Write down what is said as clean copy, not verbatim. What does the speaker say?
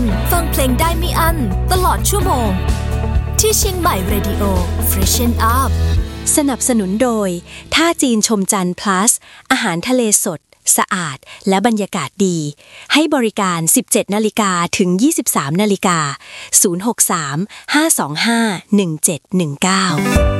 ฟังเพลงได้ไม่อั้นตลอดชั่วโมงที่เชียงใหม่ Radio Freshen Up สนับสนุนโดยท่าจีนชมจันทร์ plus อาหารทะเลสดสะอาดและบรรยากาศดีให้บริการ 17:00 นถึง 23:00 น063 525 1719